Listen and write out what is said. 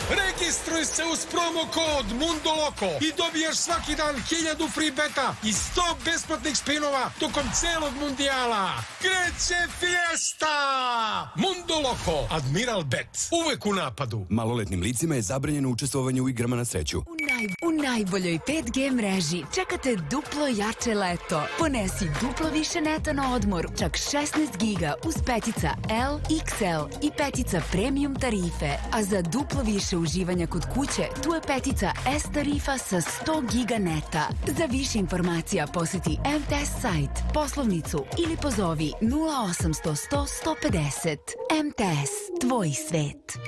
Registruj se uz promo kod Mundo Loco i dobiješ svaki dan 1000 free beta i 100 besplatnih spinova tokom celog mundijala. Kreće fiesta! Mundo Loco, Admiral Bet. Uvek u napadu. Maloletnim licima je zabranjeno učestvovanje u igrama na sreću. U najboljoj 5G mreži čekate duplo jače leto. Ponesi duplo više neta na odmor, čak 16 giga uz petica L, XL i petica Premium tarife. A za duplo više uživanja kod kuće, tu je petica S tarifa sa 100 giga neta. Za više informacija posjeti MTS sajt, poslovnicu ili pozovi 0800 100 150. MTS, tvoj svet.